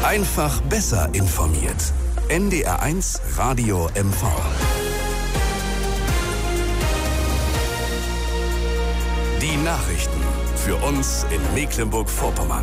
Einfach besser informiert. NDR1 Radio MV. Die Nachrichten für uns in Mecklenburg-Vorpommern.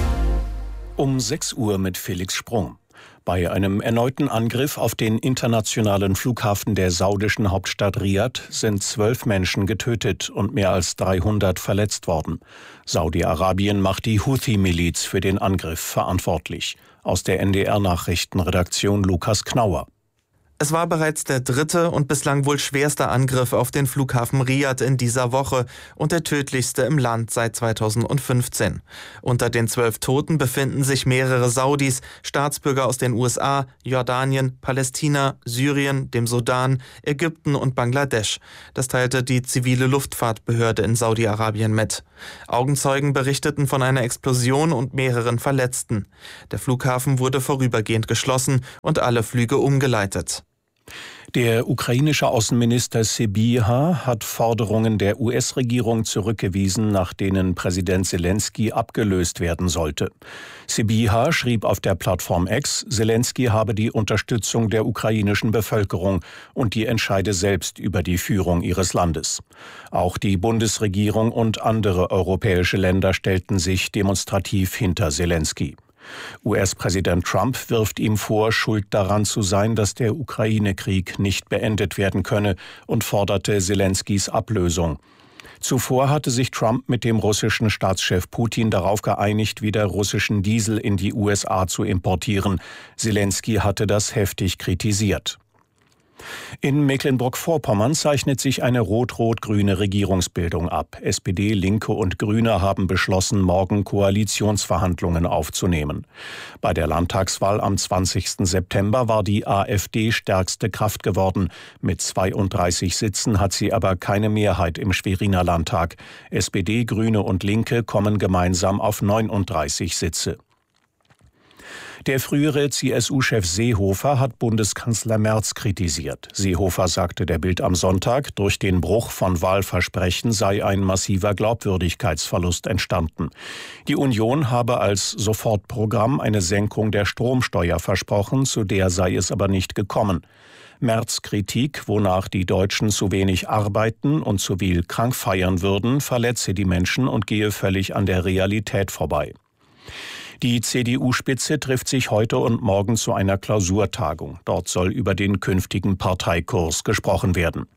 Um 6 Uhr mit Felix Sprung. Bei einem erneuten Angriff auf den internationalen Flughafen der saudischen Hauptstadt Riad sind 12 Menschen getötet und mehr als 300 verletzt worden. Saudi-Arabien macht die Houthi-Miliz für den Angriff verantwortlich. Aus der NDR-Nachrichtenredaktion Lukas Knauer. Es war bereits der dritte und bislang wohl schwerste Angriff auf den Flughafen Riad in dieser Woche und der tödlichste im Land seit 2015. Unter den 12 Toten befinden sich mehrere Saudis, Staatsbürger aus den USA, Jordanien, Palästina, Syrien, dem Sudan, Ägypten und Bangladesch. Das teilte die zivile Luftfahrtbehörde in Saudi-Arabien mit. Augenzeugen berichteten von einer Explosion und mehreren Verletzten. Der Flughafen wurde vorübergehend geschlossen und alle Flüge umgeleitet. Der ukrainische Außenminister Sybiha hat Forderungen der US-Regierung zurückgewiesen, nach denen Präsident Selenskyj abgelöst werden sollte. Sybiha schrieb auf der Plattform X, Selenskyj habe die Unterstützung der ukrainischen Bevölkerung und die entscheide selbst über die Führung ihres Landes. Auch die Bundesregierung und andere europäische Länder stellten sich demonstrativ hinter Selenskyj. US-Präsident Trump wirft ihm vor, schuld daran zu sein, dass der Ukraine-Krieg nicht beendet werden könne und forderte Selenskys Ablösung. Zuvor hatte sich Trump mit dem russischen Staatschef Putin darauf geeinigt, wieder russischen Diesel in die USA zu importieren. Selenskyj hatte das heftig kritisiert. In Mecklenburg-Vorpommern zeichnet sich eine rot-rot-grüne Regierungsbildung ab. SPD, Linke und Grüne haben beschlossen, morgen Koalitionsverhandlungen aufzunehmen. Bei der Landtagswahl am 20. September war die AfD stärkste Kraft geworden. Mit 32 Sitzen hat sie aber keine Mehrheit im Schweriner Landtag. SPD, Grüne und Linke kommen gemeinsam auf 39 Sitze. Der frühere CSU-Chef Seehofer hat Bundeskanzler Merz kritisiert. Seehofer sagte der Bild am Sonntag, durch den Bruch von Wahlversprechen sei ein massiver Glaubwürdigkeitsverlust entstanden. Die Union habe als Sofortprogramm eine Senkung der Stromsteuer versprochen, zu der sei es aber nicht gekommen. Merz' Kritik, wonach die Deutschen zu wenig arbeiten und zu viel krank feiern würden, verletze die Menschen und gehe völlig an der Realität vorbei. Die CDU-Spitze trifft sich heute und morgen zu einer Klausurtagung. Dort soll über den künftigen Parteikurs gesprochen werden.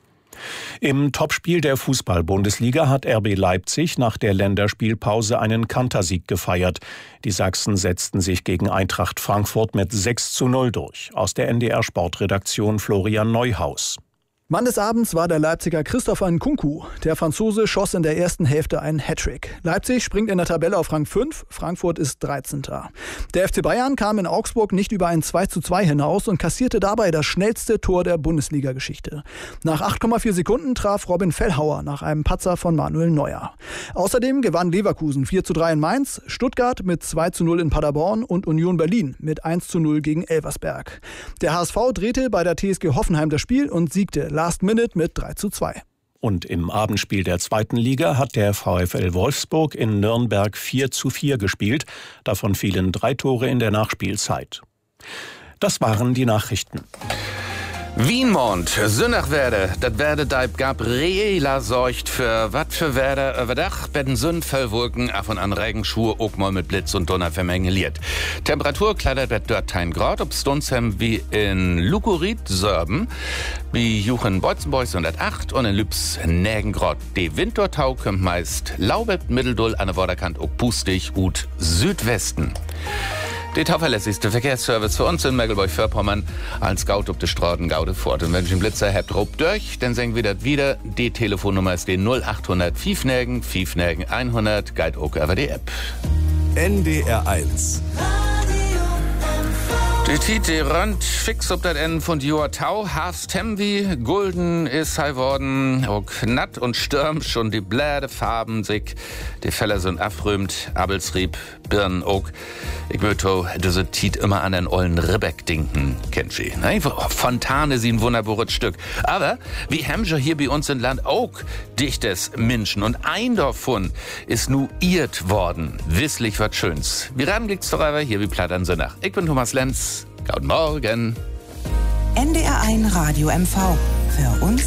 Im Topspiel der Fußball-Bundesliga hat RB Leipzig nach der Länderspielpause einen Kantersieg gefeiert. Die Sachsen setzten sich gegen Eintracht Frankfurt mit 6:0 durch. Aus der NDR-Sportredaktion Florian Neuhaus. Mann des Abends war der Leipziger Christopher Nkunku. Der Franzose schoss in der ersten Hälfte einen Hattrick. Leipzig springt in der Tabelle auf Rang 5, Frankfurt ist 13. Der FC Bayern kam in Augsburg nicht über ein 2:2 hinaus und kassierte dabei das schnellste Tor der Bundesliga-Geschichte. Nach 8,4 Sekunden traf Robin Fellhauer nach einem Patzer von Manuel Neuer. Außerdem gewann Leverkusen 4:3 in Mainz, Stuttgart mit 2:0 in Paderborn und Union Berlin mit 1:0 gegen Elversberg. Der HSV drehte bei der TSG Hoffenheim das Spiel und siegte Last Minute mit 3:2. Und im Abendspiel der zweiten Liga hat der VfL Wolfsburg in Nürnberg 4:4 gespielt. Davon fielen 3 Tore in der Nachspielzeit. Das waren die Nachrichten. Wienmond, Sünnachwerde, dat Werde deib Gabriela sorgt für wat für Werde überdach, betten Sünn Vollwolken, af und an Regenschur, auch mal mit Blitz und Donner vermengeliert. Temperatur kleidert wird dort 1 Grad, ob Stonsheim wie in Lukurit, Sörben, wie Juchen Beutzenbeus 108 und in Lübs 9 Grad. Die Windortau kommt meist laubet Mitteldull an der Vorderkant auch pustig ut Südwesten. Der zuverlässigste Verkehrsservice für uns in Mecklenburg-Vorpommern als Scout auf der Straßen Gaude fort. Und wenn ich einen Blitzer habt, rob durch, dann sagen wir das wieder. Die Telefonnummer ist die 0800 5 100, Guide auch über die App. NDR1 Die Tite rund fix ob das Ende von Joa Tau, Haas Temvi, Gulden ist hei worden, auch Natt und Stürmsch und die bläde Farben sich, die Feller sind afrömt, Abelsrieb, Birnen auch. Ich möchte diese Tit immer an den ollen Ribbeck denken, kennt sie, ne? Fontane sind ein wunderbares Stück. Aber wie Hemscher hier bei uns im Land auch dichtes Menschen und ein davon ist nu irrt worden. Wisslich was Schöns. Wir ran liegt's doch aber hier wie Platt an Sonnach. Ich bin Thomas Lenz. Guten Morgen. NDR1 Radio MV. Für uns